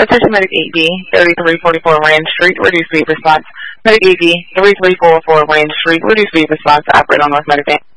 Attention Medic 8B, 3344 Rand Street, reduce speed response. Medic 8B, 3344 Rand Street, reduce speed response to operate on North Medic 8.